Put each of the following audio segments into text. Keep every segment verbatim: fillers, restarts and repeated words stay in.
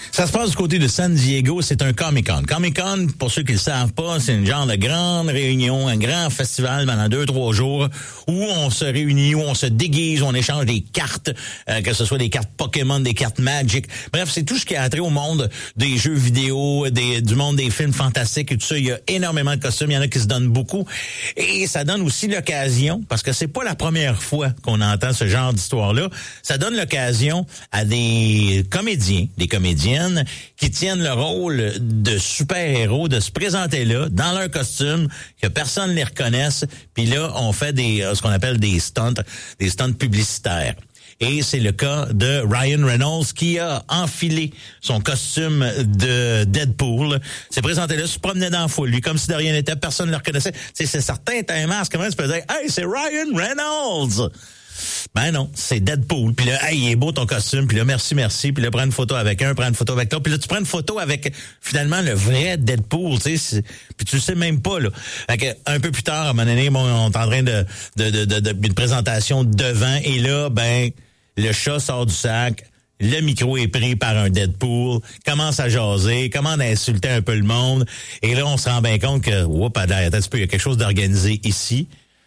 Ça se passe du côté de San Diego, c'est un Comic-Con. Comic-Con, pour ceux qui ne le savent pas, c'est une genre de grande réunion, un grand festival pendant deux, trois jours où on se réunit, où on se déguise, où on échange des cartes, euh, que ce soit des cartes Pokémon, des cartes Magic. Bref, c'est tout ce qui a trait au monde des jeux vidéo, des, du monde des films fantastiques et tout ça. Il y a énormément de costumes, il y en a qui se donnent beaucoup. Et ça donne aussi l'occasion, parce que c'est pas la première fois qu'on entend ce genre d'histoire-là, ça donne l'occasion à des comédiens, des comédiennes qui tiennent le rôle de super-héros, de se présenter là, dans leur costume, que personne ne les reconnaisse, puis là, on fait des ce qu'on appelle des stunts, des stunts publicitaires. Et c'est le cas de Ryan Reynolds qui a enfilé son costume de Deadpool, s'est présenté là, se promenait dans la foule, lui, comme si de rien n'était, personne ne le reconnaissait. T'sais, c'est certain, t'as un masque, comment tu peux dire « Hey, c'est Ryan Reynolds! » Ben non, c'est Deadpool. Puis là, hey, il est beau ton costume. Puis là, merci, merci. Puis là, prends une photo avec un, prends une photo avec l'autre. Puis là, tu prends une photo avec, finalement, le vrai Deadpool, tu sais. Puis tu le sais même pas, là. Fait que, un peu plus tard, à un moment donné, bon, on est en train de, de, de, de, de une présentation devant. Et là, ben, le chat sort du sac. Le micro est pris par un Deadpool, commence à jaser, commence à insulter un peu le monde. Et là, on se rend bien compte que, oups, attends un petit peu, il y a quelque chose d'organisé ici.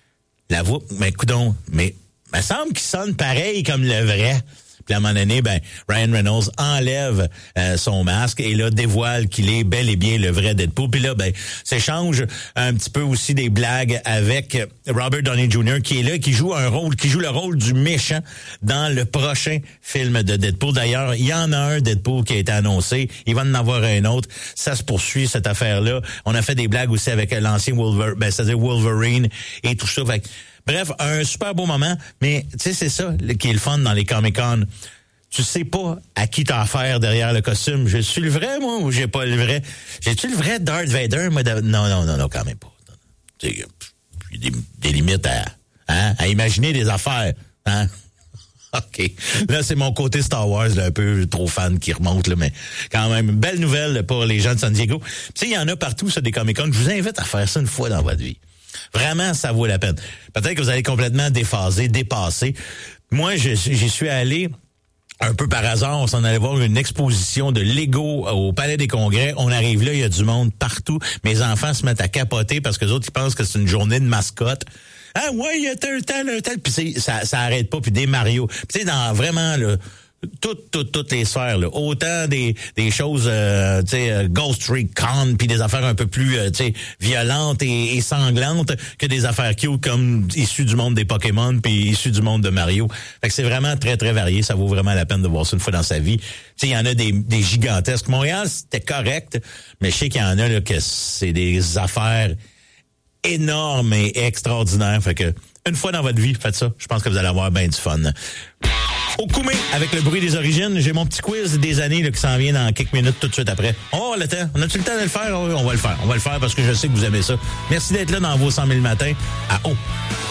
La voix, mais coudonc, mais, il me semble qu'il sonne pareil comme le vrai. Puis à un moment donné, ben, Ryan Reynolds enlève euh, son masque et là dévoile qu'il est bel et bien le vrai Deadpool. Puis là, ben, s'échange un petit peu aussi des blagues avec Robert Downey junior qui est là, qui joue un rôle, qui joue le rôle du méchant dans le prochain film de Deadpool. D'ailleurs, il y en a un Deadpool qui a été annoncé. Il va en avoir un autre. Ça se poursuit, cette affaire-là. On a fait des blagues aussi avec l'ancien Wolverine, ben, c'est-à-dire Wolverine et tout ça. Fait que, bref, un super beau moment, mais tu sais, c'est ça qui est le fun dans les Comic-Con. Tu sais pas à qui t'as affaire derrière le costume. Je suis le vrai, moi, ou j'ai pas le vrai? J'ai-tu le vrai Darth Vader? Moi, de... Non, non, non, non, quand même pas. Il y a des, des limites à, hein, à imaginer des affaires. Hein? OK. Là, c'est mon côté Star Wars, là, un peu trop fan qui remonte, là, mais quand même, belle nouvelle pour les gens de San Diego. Tu sais, il y en a partout, ça, des Comic-Con. Je vous invite à faire ça une fois dans votre vie. Vraiment, ça vaut la peine. Peut-être que vous allez complètement déphasé, dépassé. Moi, j'y suis allé un peu par hasard. On s'en allait voir une exposition de Lego au Palais des Congrès. On arrive là, il y a du monde partout. Mes enfants se mettent à capoter parce que les autres, ils pensent que c'est une journée de mascotte. Ah ouais, il y a tel, tel, tel. Puis ça, ça arrête pas. Puis des Mario. Puis tu sais, dans vraiment le... Toutes, toutes, toutes les sphères, là. Autant des, des choses, euh, tu sais, euh, Ghost Recon, puis des affaires un peu plus, euh, tu sais, violentes et, et sanglantes que des affaires cute comme issues du monde des Pokémon puis issues du monde de Mario. Fait que c'est vraiment très, très varié. Ça vaut vraiment la peine de voir ça une fois dans sa vie. Tu sais, il y en a des, des gigantesques. Montréal, c'était correct, mais je sais qu'il y en a, là, que c'est des affaires énormes et extraordinaires. Fait que, une fois dans votre vie, faites ça. Je pense que vous allez avoir bien du fun. Au Koumé, avec le bruit des origines, j'ai mon petit quiz des années là, qui s'en vient dans quelques minutes tout de suite après. Oh, le temps. On a-tu le temps de le faire? Oui, on va le faire. On va le faire parce que je sais que vous aimez ça. Merci d'être là dans vos cent mille matins à O.